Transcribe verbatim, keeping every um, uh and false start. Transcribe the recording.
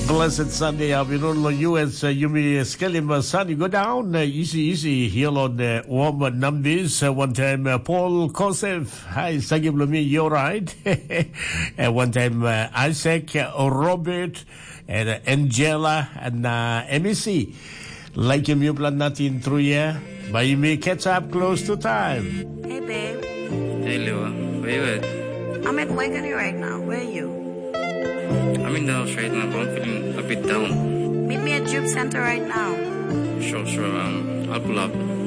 Blessed Sunday, Abirullo U S, uh, Yumi Skelim, uh, Sunny, go down, uh, easy, easy, here on uh, warm uh, Namdis, uh, one time uh, Paul Kosev, hi, Sagib Lumi, you're right, and one time uh, Isaac, uh, Robert, and uh, Angela, and uh, M E C, like yung yung plan natin through here, but you may catch up close to time. Hey, babe. Hey, Lewa, where you at? I'm at Wegany right now, where are you? I'm in the house right now, but I'm feeling a bit down. Meet me at Juke Center right now. Sure, sure. Um, I'll pull up.